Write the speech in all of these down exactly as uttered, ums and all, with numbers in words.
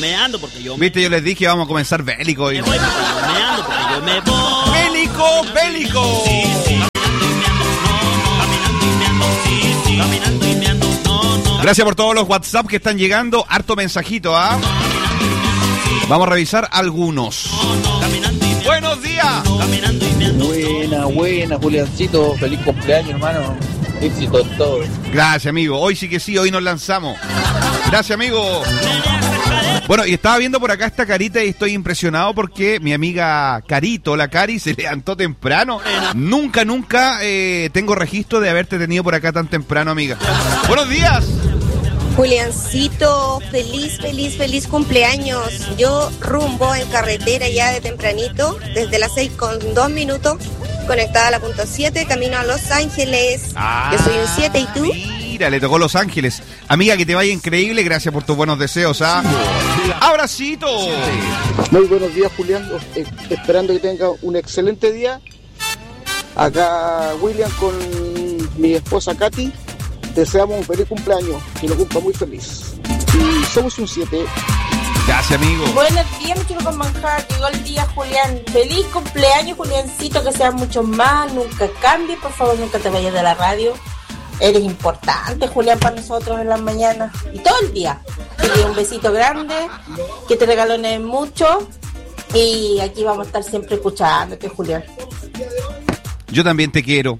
meando porque yo Viste, yo les dije que vamos a comenzar bélico hoy. me voy porque yo meando porque yo me voy. ¡Bélico, bélico! Sí, sí. Caminando y meando, sí, sí. Caminando y meando, no, no. Gracias por todos los WhatsApp que están llegando. Harto mensajito, ¿ah? Vamos a revisar algunos. ¡Buenos días! Caminando y meando. Buena, buena, Juliancito. Feliz cumpleaños, hermano. Éxito en todo. Gracias, amigo. Hoy sí que sí, hoy nos lanzamos. Gracias, amigo. Bueno, y estaba viendo por acá esta carita y estoy impresionado porque mi amiga Carito, la Cari, se levantó temprano. Nunca, nunca eh, tengo registro de haberte tenido por acá tan temprano, amiga. ¡Buenos días! Juliancito, feliz, feliz, feliz cumpleaños. Yo rumbo en carretera ya de tempranito, desde las seis con dos minutos, conectada a la punto siete, camino a Los Ángeles. Ah, Yo soy un siete, ¿y tú? Mira, le tocó Los Ángeles. Amiga, que te vaya increíble, gracias por tus buenos deseos, ¿ah? ¡Abracito! Muy buenos días, Julián. Eh, esperando que tenga un excelente día. Acá William con mi esposa Katy. Deseamos un feliz cumpleaños, que lo cumpla muy feliz. Y somos un siete. Gracias, amigo. Buenos días, mi chico con manjar. Llegó el día, Julián. Feliz cumpleaños, Juliancito, que sean muchos más. Nunca cambies, por favor, nunca te vayas de la radio. Eres importante, Julián, para nosotros en las mañanas y todo el día. Te doy un besito grande, que te regalones mucho. Y aquí vamos a estar siempre escuchándote, Julián. Yo también te quiero.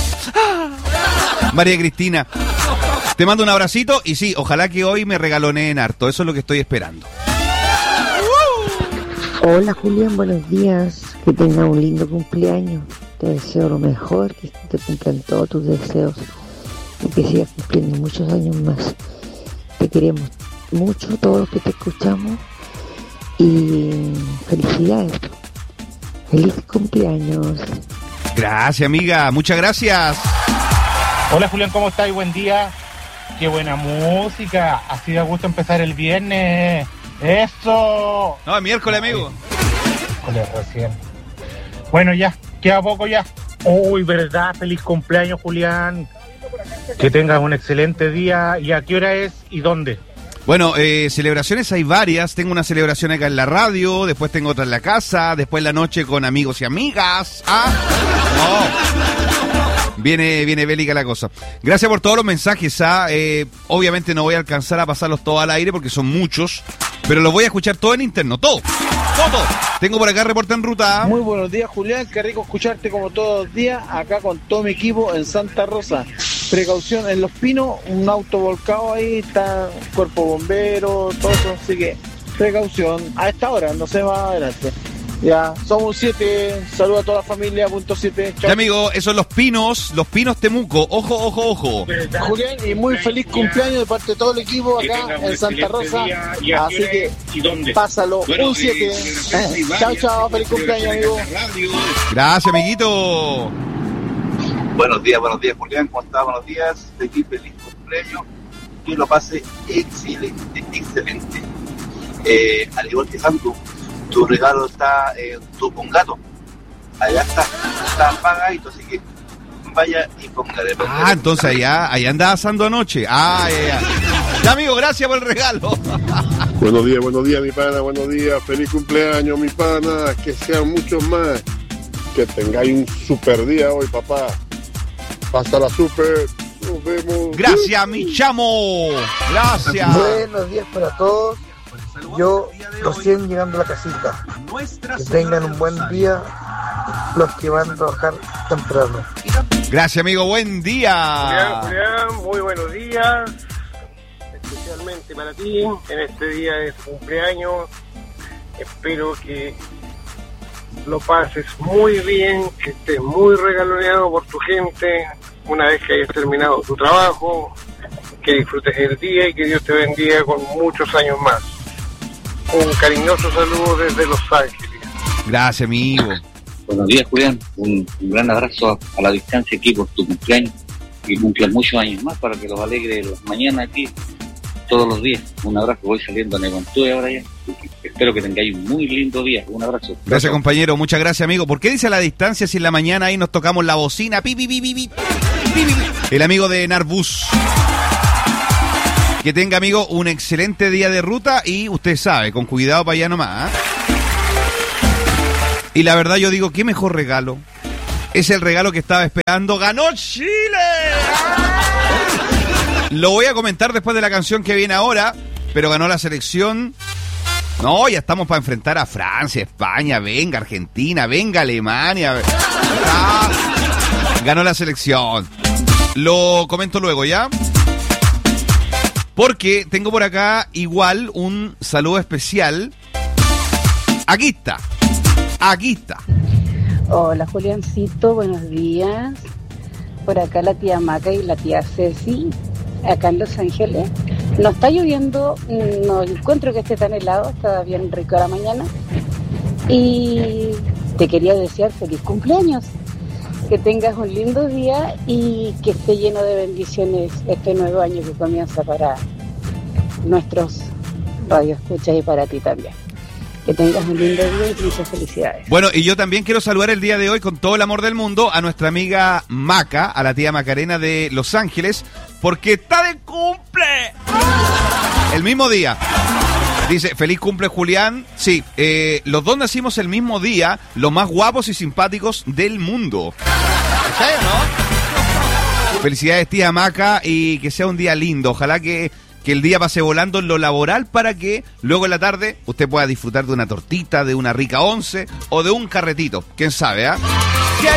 María Cristina, te mando un abracito y sí, ojalá que hoy me regaloneen harto, eso es lo que estoy esperando. Hola Julián, buenos días, que tengas un lindo cumpleaños, te deseo lo mejor, que te cumplan todos tus deseos y que sigas cumpliendo muchos años más. Te queremos mucho, todos los que te escuchamos, y felicidades, feliz cumpleaños. Gracias, amiga, muchas gracias. Hola Julián, ¿cómo estás? Buen día. Qué buena música. Así da gusto empezar el viernes. ¡Eso! No, miércoles, amigo. Miércoles recién. Bueno, ya, queda poco ya. Uy, verdad, feliz cumpleaños, Julián. Que tengas un excelente día. ¿Y a qué hora es y dónde? Bueno, eh, celebraciones hay varias. Tengo una celebración acá en la radio, después tengo otra en la casa, después en la noche con amigos y amigas. Ah, no. Viene, viene bélica la cosa. Gracias por todos los mensajes. ¿ah? Eh, obviamente no voy a alcanzar a pasarlos todos al aire porque son muchos, pero los voy a escuchar todo en interno, todo. Todo. Tengo por acá reporte en ruta. Muy buenos días, Julián. Qué rico escucharte como todos los días acá con todo mi equipo en Santa Rosa. Precaución en Los Pinos, un auto volcado ahí, está cuerpo bombero, todo eso, así que precaución a esta hora, no sé más adelante. Ya, somos siete, saludos a toda la familia, punto siete. Ya, amigo, esos son Los Pinos, Los Pinos Temuco, ojo, ojo, ojo. Julián, y muy feliz cumpleaños de parte de todo el equipo acá en Santa Rosa, así que pásalo, un siete. Chao, chao, feliz cumpleaños, amigo. Gracias, amiguito. Buenos días, buenos días, Julián, ¿cómo estás? Buenos días, feliz, feliz cumpleaños, que lo pase excelente, excelente. Eh, al igual que Santo, tu regalo está en tu Pongato, allá está, está apagadito, así que vaya y póngale. Ah, entonces allá, allá andaba asando anoche. Ah, ya, ya. Ya, amigo, gracias por el regalo. Buenos días, buenos días, mi pana, buenos días, feliz cumpleaños, mi pana, que sean muchos más, que tengáis un super día hoy, papá. Hasta la super, nos vemos. Gracias, mi chamo. Gracias. Buenos días para todos. Yo recién llegando a la casita. Que tengan un buen día los que van a trabajar temprano. Gracias, amigo. Buen día. Julián, Julián, muy buenos días. Especialmente para ti en este día de tu cumpleaños. Espero que lo pases muy bien, que estés muy regaloneado por tu gente una vez que hayas terminado tu trabajo, que disfrutes el día y que Dios te bendiga con muchos años más. Un cariñoso saludo desde Los Ángeles. Gracias, amigo. Buenos días, Julián. Un, un gran abrazo a la distancia aquí por tu cumpleaños y cumplan muchos años más para que los alegre las mañanas aquí todos los días. Un abrazo, voy saliendo a Necontúe ahora ya. Espero que tengáis un muy lindo día. Un abrazo. Gracias, compañero. Muchas gracias, amigo. ¿Por qué dice a la distancia si en la mañana ahí nos tocamos la bocina? Pi, pi, pi, pi, pi, pi, pi. El amigo de Narbus. Que tenga, amigo, un excelente día de ruta y usted sabe, con cuidado para allá nomás. ¿eh? Y la verdad yo digo, ¿qué mejor regalo? Es el regalo que estaba esperando. ¡Ganó Chile! Lo voy a comentar después de la canción que viene ahora, pero ganó la selección. No, ya estamos para enfrentar a Francia, España, venga Argentina, venga Alemania. Ah, ganó la selección. Lo comento luego, ¿ya? Porque tengo por acá igual un saludo especial. Aquí está. Aquí está. Hola, Juliancito, buenos días. Por acá la tía Maca y la tía Ceci, acá en Los Ángeles. No está lloviendo, no encuentro que esté tan helado, está bien rico a la mañana. Y te quería desear feliz cumpleaños. Que tengas un lindo día y que esté lleno de bendiciones este nuevo año que comienza para nuestros radioescuchas y para ti también. Que tengas un lindo día y muchas felicidades. Bueno, y yo también quiero saludar el día de hoy con todo el amor del mundo a nuestra amiga Maca, a la tía Macarena de Los Ángeles, porque está de cumple. El mismo día. Dice, feliz cumple Julián. Sí, eh, los dos nacimos el mismo día, los más guapos y simpáticos del mundo. ¿Sabes, no? Felicidades, tía Maca, y que sea un día lindo. Ojalá que, que el día pase volando en lo laboral para que luego en la tarde usted pueda disfrutar de una tortita, de una rica once o de un carretito. ¿Quién sabe, ah? ¿eh?